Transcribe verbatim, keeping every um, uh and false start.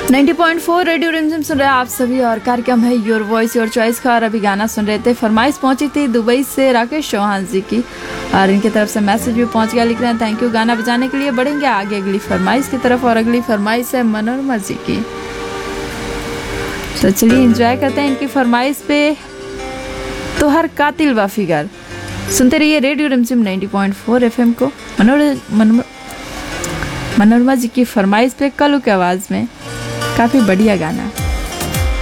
नब्बे पॉइंट चार रेडियो रिमझिम सुन रहे हैं आप सभी और कार्यक्रम है योर वॉइस योर चॉइस का। और अभी गाना सुन रहे थे, फरमाइश पहुंची थी दुबई से राकेश चौहान जी की और इनकी तरफ से मैसेज भी पहुंच गया। लिख रहे हैं थैंक यू गाना बजाने के लिए। बढ़ेंगे आगे अगली फरमाइश की तरफ और अगली फरमाइश है मनोरमा जी की। तो चलिए एंजॉय करते हैं इनकी फरमाइश पे। तो हर कातिल व फिगर सुनते रहिए रेडियो रिमझिम नब्बे पॉइंट चार एफएम को। मनोरमा मनोरमा जी की फरमाइश पे कलू की आवाज में काफी बढ़िया गाना।